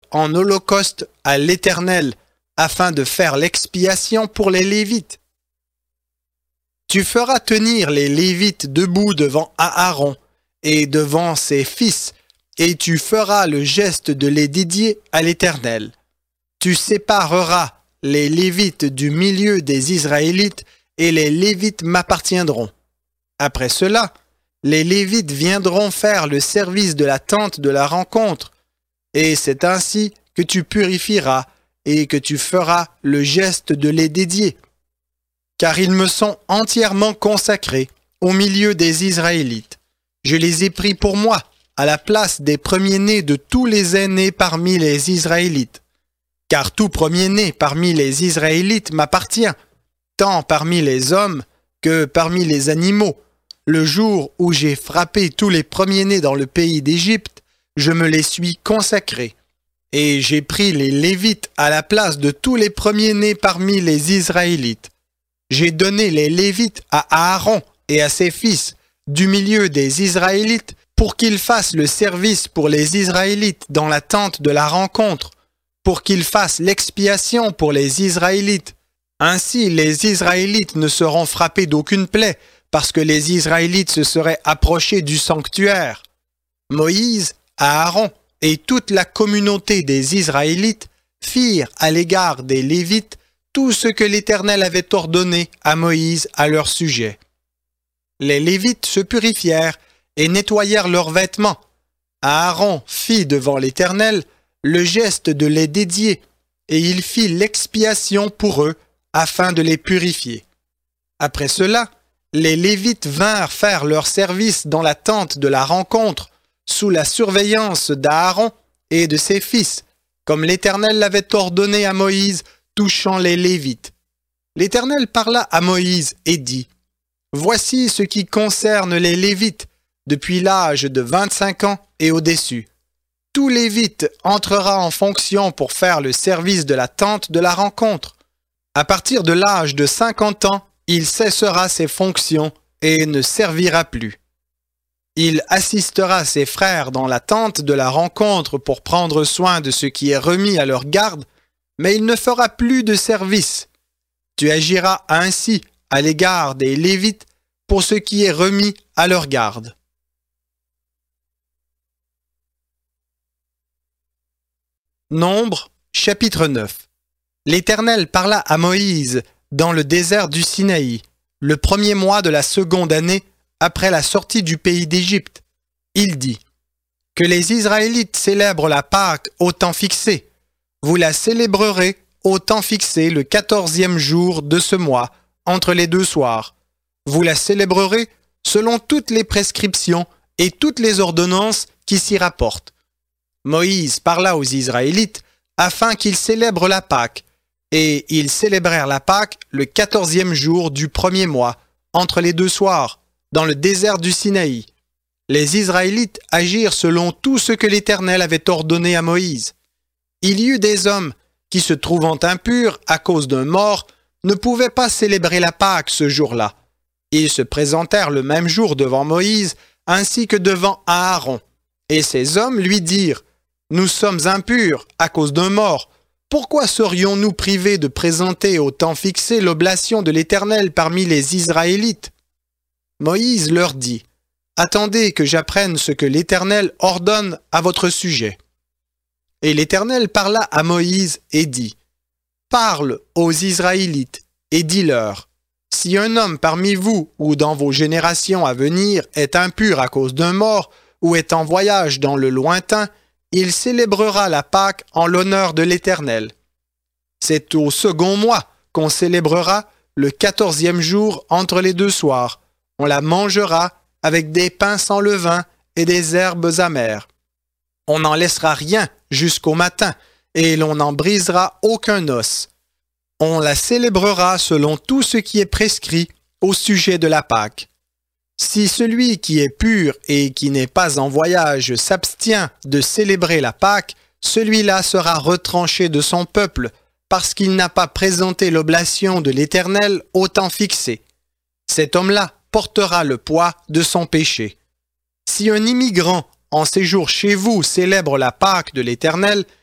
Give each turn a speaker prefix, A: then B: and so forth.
A: en holocauste à l'Éternel, afin de faire l'expiation pour les Lévites. Tu feras tenir les Lévites debout devant Aaron et devant ses fils, et tu feras le geste de les dédier à l'Éternel. Tu sépareras les Lévites du milieu des Israélites, et les Lévites m'appartiendront. Après cela, les Lévites viendront faire le service de la tente de la rencontre, et c'est ainsi que tu purifieras et que tu feras le geste de les dédier. Car ils me sont entièrement consacrés au milieu des Israélites. Je les ai pris pour moi, à la place des premiers-nés de tous les aînés parmi les Israélites. Car tout premier-né parmi les Israélites m'appartient, tant parmi les hommes que parmi les animaux. Le jour où j'ai frappé tous les premiers-nés dans le pays d'Égypte, je me les suis consacrés. Et j'ai pris les Lévites à la place de tous les premiers-nés parmi les Israélites. J'ai donné les Lévites à Aaron et à ses fils du milieu des Israélites pour qu'ils fassent le service pour les Israélites dans la tente de la rencontre, pour qu'ils fassent l'expiation pour les Israélites. Ainsi, les Israélites ne seront frappés d'aucune plaie, parce que les Israélites se seraient approchés du sanctuaire. Moïse, Aaron et toute la communauté des Israélites firent à l'égard des Lévites tout ce que l'Éternel avait ordonné à Moïse à leur sujet. Les Lévites se purifièrent et nettoyèrent leurs vêtements. Aaron fit devant l'Éternel le geste de les dédier, et il fit l'expiation pour eux afin de les purifier. Après cela, les Lévites vinrent faire leur service dans la tente de la rencontre, sous la surveillance d'Aaron et de ses fils, comme l'Éternel l'avait ordonné à Moïse touchant les Lévites. L'Éternel parla à Moïse et dit : « Voici ce qui concerne les Lévites, depuis l'âge de 25 ans et au-dessus. Tout Lévite entrera en fonction pour faire le service de la tente de la rencontre. À partir de l'âge de 50 ans, il cessera ses fonctions et ne servira plus. Il assistera ses frères dans la tente de la rencontre pour prendre soin de ce qui est remis à leur garde, mais il ne fera plus de service. Tu agiras ainsi à l'égard des Lévites pour ce qui est remis à leur garde. » Nombre, chapitre 9. L'Éternel parla à Moïse dans le désert du Sinaï, le premier mois de la seconde année après la sortie du pays d'Égypte. Il dit : « Que les Israélites célèbrent la Pâque au temps fixé. Vous la célébrerez au temps fixé le 14e jour de ce mois, entre les deux soirs. Vous la célébrerez selon toutes les prescriptions et toutes les ordonnances qui s'y rapportent. » Moïse parla aux Israélites afin qu'ils célèbrent la Pâque, et ils célébrèrent la Pâque le 14e jour du premier mois, entre les deux soirs, dans le désert du Sinaï. Les Israélites agirent selon tout ce que l'Éternel avait ordonné à Moïse. Il y eut des hommes qui, se trouvant impurs à cause d'un mort, ne pouvaient pas célébrer la Pâque ce jour-là. Ils se présentèrent le même jour devant Moïse, ainsi que devant Aaron. Et ces hommes lui dirent : « Nous sommes impurs à cause d'un mort. Pourquoi serions-nous privés de présenter au temps fixé l'oblation de l'Éternel parmi les Israélites ?» Moïse leur dit : « Attendez que j'apprenne ce que l'Éternel ordonne à votre sujet. » Et l'Éternel parla à Moïse et dit : « Parle aux Israélites et dis-leur : si un homme parmi vous ou dans vos générations à venir est impur à cause d'un mort ou est en voyage dans le lointain, il célébrera la Pâque en l'honneur de l'Éternel. C'est au second mois qu'on célébrera le 14e jour entre les deux soirs. On la mangera avec des pains sans levain et des herbes amères. On n'en laissera rien jusqu'au matin, et l'on n'en brisera aucun os. On la célébrera selon tout ce qui est prescrit au sujet de la Pâque. Si celui qui est pur et qui n'est pas en voyage s'abstient de célébrer la Pâque, celui-là sera retranché de son peuple, parce qu'il n'a pas présenté l'oblation de l'Éternel au temps fixé. Cet homme-là portera le poids de son péché. Si un immigrant en séjour chez vous célèbre la Pâque de l'Éternel,